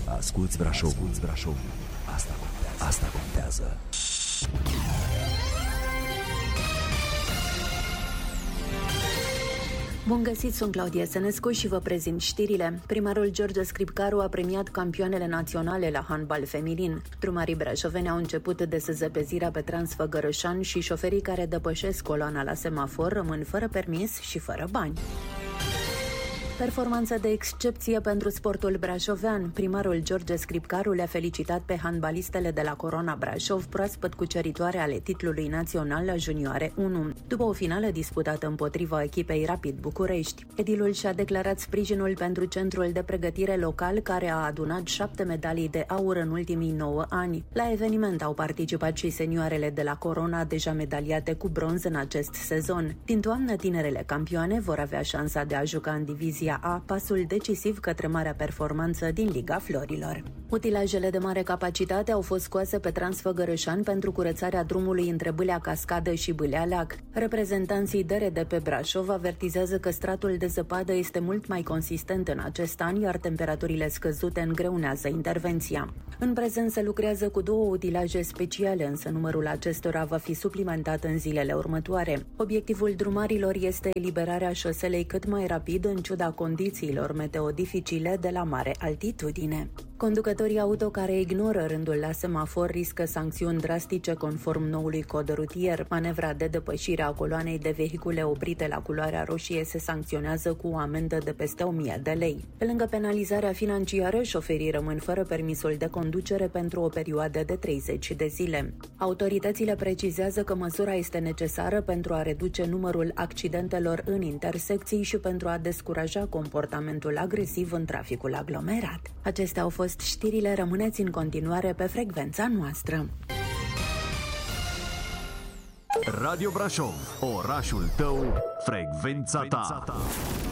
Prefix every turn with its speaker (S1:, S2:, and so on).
S1: Asculți Brașov. Asta contează.
S2: Bun găsit, sunt Claudia Sănescu și vă prezint știrile. Primarul George Scripcaru a premiat campioanele naționale la handbal feminin. Drumarii brașoveni au început desăzăpezirea pe Transfăgărășan și șoferii care depășesc coloana la semafor rămân fără permis și fără bani. Performanță de excepție pentru sportul brașovean. Primarul George Scripcaru le-a felicitat pe handbalistele de la Corona Brașov, proaspăt cuceritoare ale titlului național la junioare 1, după o finală disputată împotriva echipei Rapid București. Edilul și-a declarat sprijinul pentru centrul de pregătire local, care a adunat 7 medalii de aur în ultimii 9 ani. La eveniment au participat și senioarele de la Corona, deja medaliate cu bronz în acest sezon. Din toamnă, tinerele campioane vor avea șansa de a juca în divizia A, pasul decisiv către marea performanță din Liga Florilor. Utilajele de mare capacitate au fost scoase pe Transfăgărășan pentru curățarea drumului între Bâlea Cascadă și Bâlea Lac. Reprezentanții DRD pe Brașov avertizează că stratul de zăpadă este mult mai consistent în acest an, iar temperaturile scăzute îngreunează intervenția. În prezent se lucrează cu 2 utilaje speciale, însă numărul acestora va fi suplimentat în zilele următoare. Obiectivul drumarilor este eliberarea șoselei cât mai rapid, în ciuda condițiilor meteo dificile de la mare altitudine. Conducătorii auto care ignoră rândul la semafor riscă sancțiuni drastice conform noului cod rutier. Manevra de depășire a coloanei de vehicule oprite la culoarea roșie se sancționează cu o amendă de peste 1000 de lei. Pe lângă penalizarea financiară, șoferii rămân fără permisul de conducere pentru o perioadă de 30 de zile. Autoritățile precizează că măsura este necesară pentru a reduce numărul accidentelor în intersecții și pentru a descuraja comportamentul agresiv în traficul aglomerat. Acestea au fost știrile, rămâneți în continuare pe frecvența noastră.
S1: Radio Brașov, orașul tău, frecvența ta.